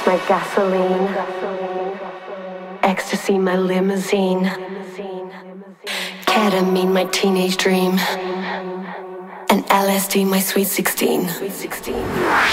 my gasoline, ecstasy, my limousine, ketamine, my teenage dream, and LSD, my sweet 16.